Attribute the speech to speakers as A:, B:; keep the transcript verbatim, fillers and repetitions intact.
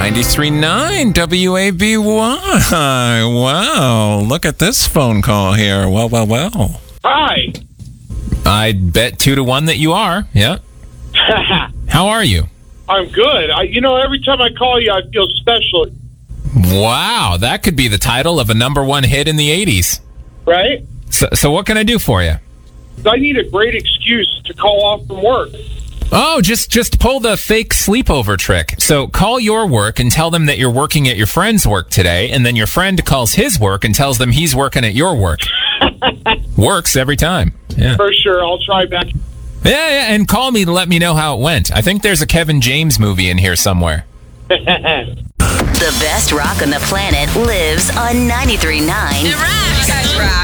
A: ninety-three point nine W A B Y. Wow, look at this phone call here. Well, well, well.
B: Hi.
A: I'd bet two to one that you are. Yeah. How are you?
B: I'm good. I, you know, every time I call you, I feel special.
A: Wow, that could be the title of a number one hit in the eighties.
B: Right?
A: So, so what can I do for you?
B: I need a great excuse to call off from work.
A: Oh, just just pull the fake sleepover trick. So call your work and tell them that you're working at your friend's work today, and then your friend calls his work and tells them he's working at your work. Works every time. Yeah.
B: For sure. I'll try back.
A: Yeah, yeah, and call me to let me know how it went. I think there's a Kevin James movie in here somewhere.
C: The best rock on the planet lives on ninety-three point nine.
D: It rocks. You guys rock.